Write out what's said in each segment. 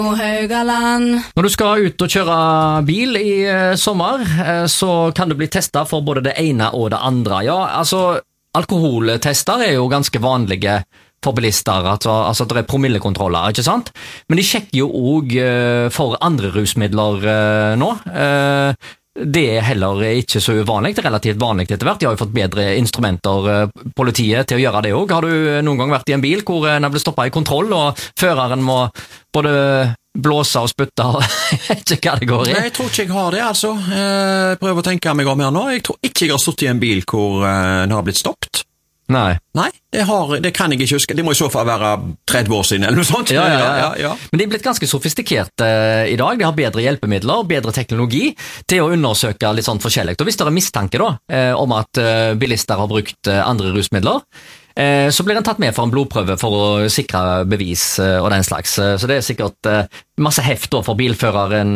Haugaland. Når du skal ut og kjøre bil i sommer, så kan du bli testet for både det ene og det andre. Ja, altså, alkoholtester er jo ganske vanlige for bilister, altså det er promillekontroller, ikke sant? Men de sjekker jo også for andre rusmidler nå. Det er heller ikke så uvanlig, det er relativt vanlig etter hvert. De har jo fått bedre instrumenter, politiet, til å gjøre det også. Har du noen gang vært i en bil hvor den ble stoppet i kontroll, og føreren må både blåse og spytte, og jeg vet ikke hva det går i? Nei, jeg tror ikke jeg har det, altså. Prøv å tenke meg om her nå. Jeg tror ikke jeg har stått i en bil hvor den har blitt stoppet. Nei, det kan jeg ikke huske. Det må i så fall være 30 år siden, eller noe sånt. Ja. Men de er blitt ganske sofistikerte i dag. De har bedre hjelpemidler, bedre teknologi til å undersøke litt sånn forskjellig. Og hvis det er mistanke da, om at bilister har brukt andre rusmidler, så blir den tatt med for en blodprøve for å sikre bevis og den slags. Så det er sikkert masse heft for bilføreren,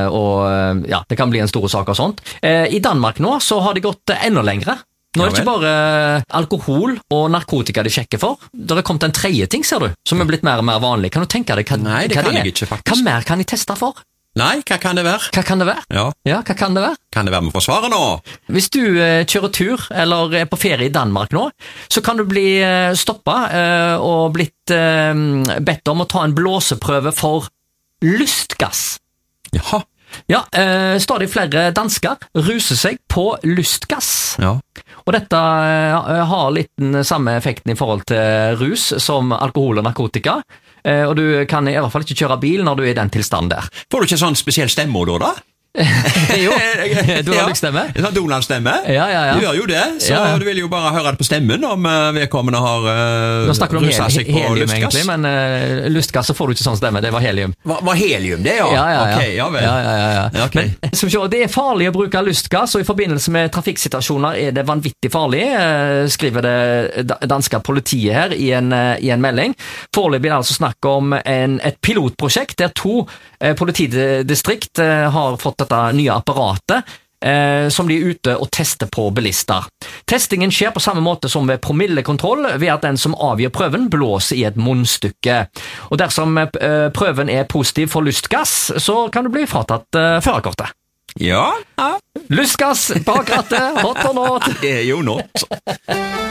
og ja, det kan bli en stor sak og sånt. I Danmark nå så har de gått enda lengre. Nå er det ikke bare alkohol og narkotika de sjekker for. Det har kommet en tredje ting, ser du, som er blitt mer og mer vanlig. Kan du tenke deg hva det er? Nei, det kan jeg ikke, faktisk. Hva mer kan de teste for? Nei, hva kan det være? Hva kan det være? Ja, hva kan det være? Kan det være med forsvaret nå? Hvis du kjører tur, eller er på ferie i Danmark nå, så kan du bli stoppet og blitt bedt om å ta en blåseprøve for lystgass. Jaha. Ja, stadig flere dansker ruser seg på lystgass. Ja. Og dette har litt den samme effekten i forhold til rus som alkohol og narkotika. Og du kan i hvert fall ikke kjøre bil når du er i den tilstanden der. Får du ikke sånn spesiell stemme da? Jo, du har lykkstemme. Sånn Donald-stemme? Ja. Du gjør jo det, så du vil jo bare høre det på stemmen om vedkommende har Nå snakker du om helium lystgass. egentlig, men lystgass så får du ikke sånn stemme, det var helium. Var helium det, ja? Ja. Ok, ja vel. Ja. Okay. Men som sagt, det er farlig å bruke lystgass, og i forbindelse med trafikksituasjoner er det vanvittig farlig, skriver det danske politiet her i en melding. Foreløpig er det altså snakk om et pilotprosjekt der 2 politidistrikt har fått dette nye apparatet som de er ute og tester på bilister. Testingen skjer på samme måte som ved promillekontroll, ved at den som avgjør prøven blåser i et munnstykke. Og dersom prøven er positiv for lystgass, så kan du bli fratatt førerkortet. Ja. Lystgass bak rattet, hot or not? Det er jo not.